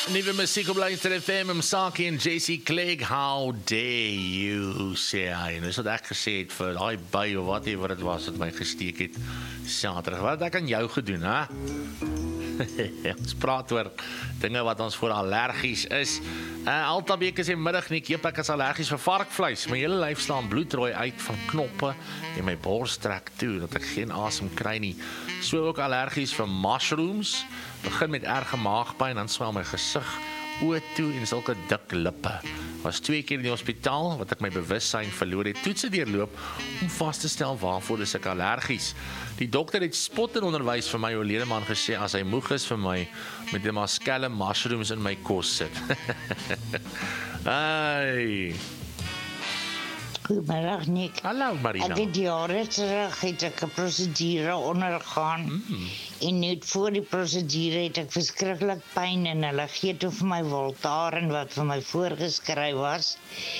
Nuwe musiek op Luister FM, Msaki en JC Clegg, how dare you, sê hy. En dis wat ek gesê het vir daai by of whatever dit was wat my gesteek het Saterdag. Wat het ek aan jou gedoen, hè? Ons praat oor dinge wat ons voor allergies is. Altabeek is in middag nie, ek is allergies vir varkvleis. My hele lyf staan bloedrooi uit van knoppe en my bors trek toe, dat ek geen asem kry nie. So ook allergies vir mushrooms. Begin met erge maagpyn, dan swel my gesig, oë toe en sulke dik lippe. Was 2 keer in die hospitaal, wat ek my bewussyn verloor het, toetse deurloop, om vas te stel waarvoor is ek allergies. Die dokter het spot en onderwys vir my oorledeman gesê, as hy moeg is vir my, met die maskelle mushrooms in my kos sit. Ai. Goedemiddag, Nick. Hallo, Marina. Ek het jare terug het ek 'n prosedure ondergaan. En net voor die prosedure het ek verskriklik pyn en hulle gee toe vir my Voltaren wat vir my voorgeskryf was.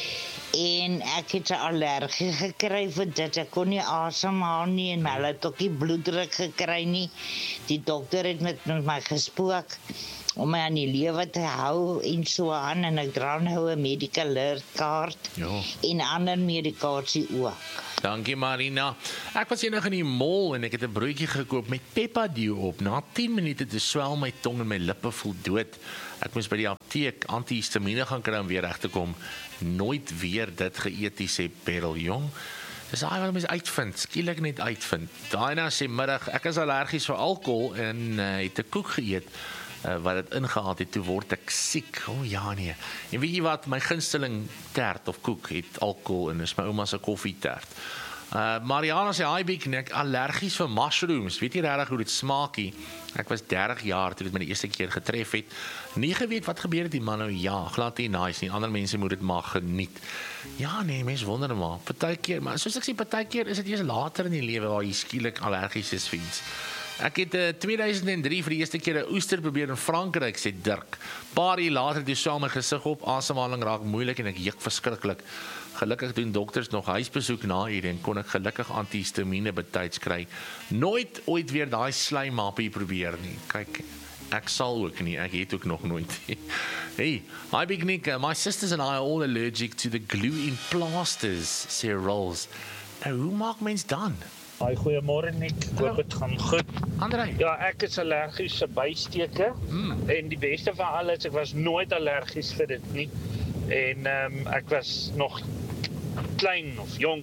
En ek het 'n allergie gekry vir dit. Ek kon nie asemhaal nie en hulle het ook nie bloeddruk gekry nie. Die dokter het met my gespook om my aan die lewe te hou en so aan, en ek dra nou 'n medical alert kaart en ander medikasie ook. Dankie Marina. Ek was eendag in die mall en ek het 'n broodjie gekoop met Peppadew op. Na 10 minute te swel my tong en my lippe voel dood. Ek moes by die apteek antihistamiene gaan kry om weer reg te kom. Nooit weer dit geëet, sê Beryl Jong. Dis daai wat mens uitvind, skielik net uitvind. Daina sê middag, ek is allergies vir alkohol en het 'n koek geëet. Wat het ingehaal het, toe word ek siek. Ja nee. En weet jy wat, my gunsteling tert of koek het alkohol en is my ouma se koffietert. Mariana sê, hi Biek, ek allergies vir mushrooms. Weet jy regtig hoe dit smaakie? Ek was 30 jaar toe dit my die eerste keer getref het. Nie geweet wat gebeur het die man nou, ja, glad nie nice nie. Ander mense moet dit maar geniet. Ja nee, mense wonder maar. Partykeer, maar soos ek sê, partykeer is dit eers later in die lewe waar jy skielik allergies is vir iets. Ek het 2003 vir die eerste keer 'n oester probeer in Frankryk, sê Dirk. Paar jaar later toe swel my gesig op, asemhaling raak moeilik en ek juk verskriklik. Gelukkig doen dokters nog huisbesoek na hierdie en kon ek gelukkig antihistamiene betyds kry. Nooit ooit weer daai slijmappie probeer nie. Kyk, ek sal ook nie, ek het ook nog nooit. Hey, hi Big Nick, my sisters and I are all allergic to the glue in plasters, sê Rolls. Nou, hoe maak mens dan? Hi, goeiemôre Nick, ek hoop dit gaan goed. Andrei? Ja, ek is allergies vir bysteke. En die beste van alles, ek was nooit allergies vir dit nie. En ek was nog klein of jonk.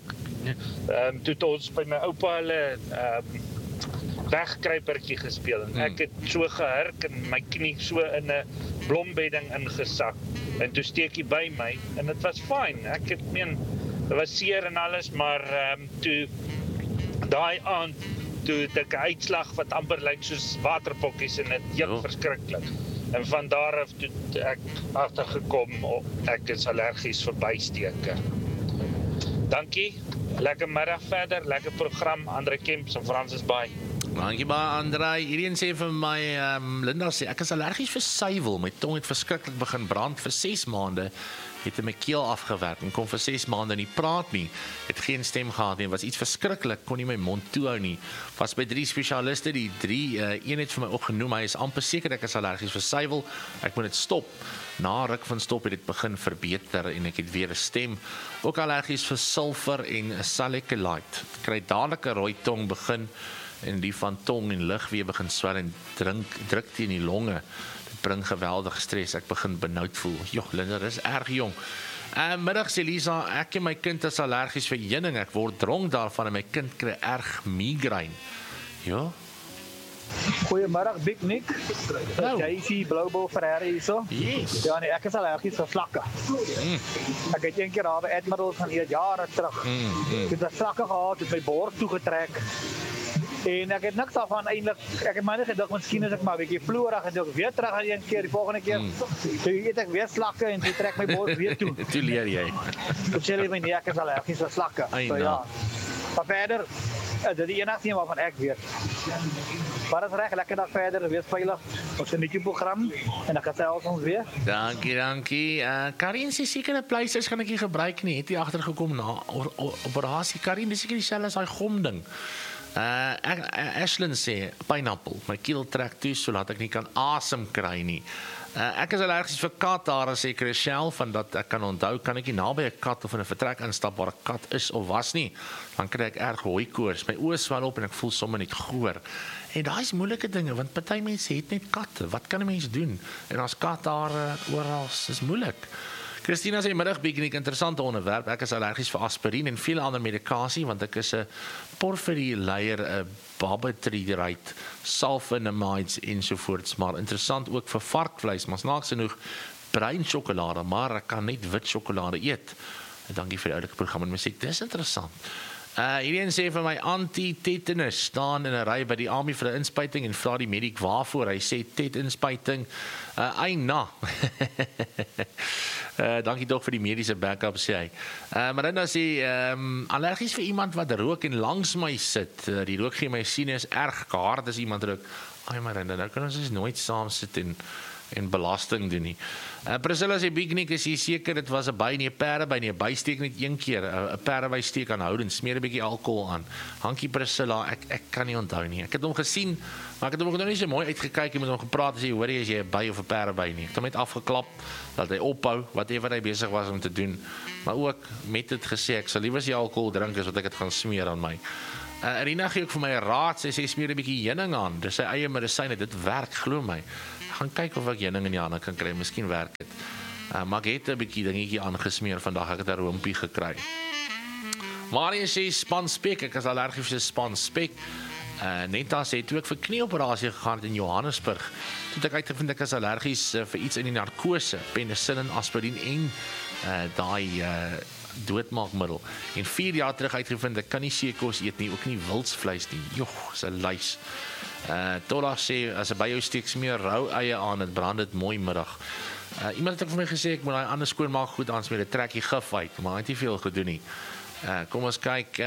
Toe het ons by my oupa hulle wegkruipertjie gespeel. En ek het so gehurk en my knie so in 'n blombedding ingesak. En toe steek hy by my en dit was fyn. Ek het meen, dit was seer en alles, maar toe daai aand, toe het ek 'n uitslag wat amper lyk soos waterpokkies en dit juk verskriklik. En van daar af toe ek agtergekom, ek is allergies vir bysteke. Dankie, lekker middag verder, lekker program, Andre Kemps en Francis Baai. Dankie baie Andrei. Hierdie sê vir my, Linda sê, ek is allergies vir suiwel, my tong het verskriklik begin brand vir 6 maande. Het in my keel afgewerk en kon vir 6 maande nie praat nie. Het geen stem gehad nie, was iets verskriklik, kon nie my mond toehou nie. Was by 3 spesialiste, die 3, een het vir my ook genoem, hy is amper seker ek is allergies vir suiwel, ek moet dit stop. Na ruk van stop het dit begin verbeter en ek het weer 'n stem. Ook allergies vir sulfur en salicylate. Kry dadelik 'n rooi tong begin en die van tong en lugweë begin swel en druk teen die longe. Bring geweldige stres, ek begin benoud voel. Joh, Linda, dis erg jong. Middag sê Lisa, ek en my kind is allergies vir heuning, ek word dronk daarvan en my kind kry erg migraine. Ja? Goeiemiddag, Big Nick. JC Blauwbal Ferreira hierso. Yes. Ja nee, ek is allergies vir slakke. Ek het een keer daar by Admiral gaan eet jare terug. Ek het 'n slakke gehad, het my bors toegetrek. En ek het niks daarvan eintlik, ek het my net gedink, miskien is ek maar 'n bietjie vloerig en ek weer terug aan een keer, die volgende keer. Toe eet ek weer slakke en toe trek my bors weer toe. Toe leer jy. Toe sê hulle my nee, ek is allergies vir slakke. So ja. Maar verder, dit is die enigste een waarvan ek weet. Maar dat is reg, lekker dag verder, wees veilig. Ons geniet die program en dan gesels ons weer. Dankie. Karin sê sekere pleisters gaan ek nie gebruik nie. Het jy agtergekom na operasie? Karin, dis seker dieselfde as daai gom ding. Ashlyn sê, pineapple, my keel trek toe, so laat ek nie kan asem kry nie. Ek is allergies vir kathare, sê Chriselle, van dat ek kan onthou, kan ek nie naby 'n kat of in 'n vertrek instap waar 'n kat is of was nie, dan kry ek erg hooikoors, my oë swel op en ek voel sommer net goor. En daai is moeilike dinge, want party mense het net katte, wat kan 'n mens doen? En as kathare oral, is moeilik. Christina sê middag piknik, interessante onderwerp. Ek is allergies vir aspirien en veel ander medikasie, want ek is 'n porfirieleier, 'n barbiturate, sulfonamides ensovoorts, maar interessant ook vir varkvleis, maar snaaks genoeg bruin sjokolade, maar ek kan net wit sjokolade eet. Dankie vir die oulike program en musiek, dis interessant. Hierdie een sê vir my anti-tetanus staan in 'n ry by die army vir 'n inspuiting en vra die mediek waarvoor. Hy sê tet-inspuiting. Eina. Dankie tog vir die mediese backup, sê hy. Marinda sê allergies vir iemand wat rook en langs my sit. Die rook gee my sinus erg hard as iemand rook. Ai Marinda, nou kan ons dus nooit saam sit en belasting doen nie. Priscilla sê piknik, is jy seker dit was 'n by nie 'n perdeby nie, 'n bysteek net een keer, 'n perdeby steek aanhoudend, smeer 'n bietjie alkohol aan. Hankie Priscilla, ek kan nie onthou nie. Ek het hom gesien, maar ek het hom nog nie so mooi uitgekyk en met hom gepraat en sê, hoor jy, as jy 'n by of 'n perdeby nie. Ek het hom net afgeklap dat hy ophou whatever hy besig was om te doen, maar ook met dit gesê ek sal liewer die alkohol drink as wat ek dit gaan smeer aan my. Rina gee ook vir my 'n raad, sy sê smeer 'n bietjie heuning aan. Dis sy eie medisyne, dit werk, glo my. Gaan kyk of ek heuning in die hande kan kry, miskien werk dit. Maar ek het 'n bietjie dingetjie aangesmeer vandag, ek het 'n roompie gekry. Marie sê spanspek, ek is allergies vir spanspek. Netta sê toe ek vir knieoperasie gegaan het in Johannesburg, toe het ek uitgevind ek is allergies vir iets in die narkose, penicillin, aspirien en daai doodmaakmiddel. En 4 jaar terug uitgevind ek kan nie seekos eet nie, ook nie wildsvleis nie. Joh, is 'n lys. Tola sê as by jou steek meer rou eie aan, dit brand dit mooi middag. Iemand het ook vir my gesê ek moet daai ander skoonmaak goed aansmeer, dit trek die gif uit, maar hy het nie veel gedoen nie. Kom ons kyk.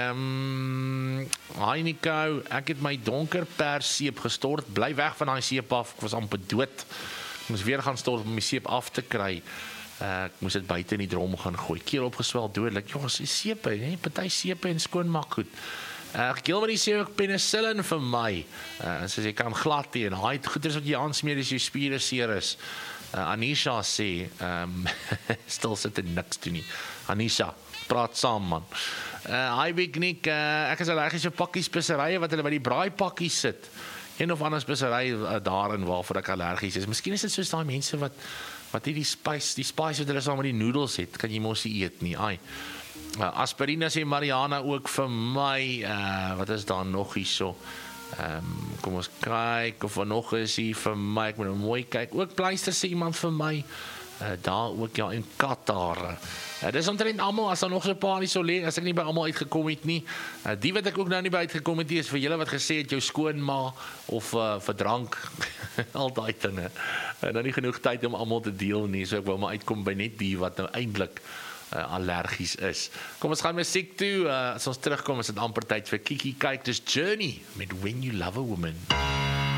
Hi Nico, ek het my donker persseep gestort, bly weg van daai seep af, ek was amper dood. Ek moes weer gaan stort om my seep af te kry. Ek moes dit buite in die drom gaan gooi. Keel opgeswel dodelik. Jongens, seepe, hè, party seepe en skoonmaak goed. Gilmarie sê ook penicillin vir my. Soos jy kan glad teen. Haai goed is wat jy aansmeer as jou spiere seer is. Anisha sê, stil sit en niks doen nie. Anisha, praat saam man. Hi Piknik, ek is allergies vir pakkies speserye wat hulle by die braaipakkies sit. Een of ander spesery daarin waarvoor ek allergies is. Miskien is dit soos daai mense wat die spice wat hulle saam met die noedels het, kan jy mos nie eet nie. Ai. Aspirina sê Mariana ook vir my. Wat is daar nog hierso? Kom ons kyk of er nog is hier vir my. Ek moet nou mooi kyk. Ook pleister sê iemand vir my. Daar ook ja in Qatar. Dis omtrent almal, as daar nog so 'n paar so lê, as ek nie by almal uitgekom het nie. Die wat ek ook nou nie by uitgekom het nie, is vir julle wat gesê het jou skoonma of vir drank. Al daai dinge. Nou nie genoeg tyd om almal te deel nie, so ek wou maar uitkom by net die wat nou eintlik allergies is. Kom ons gaan musiek toe. As ons terugkom is dit amper tyd vir Kiki kyk. Dis Journey met When You Love a Woman.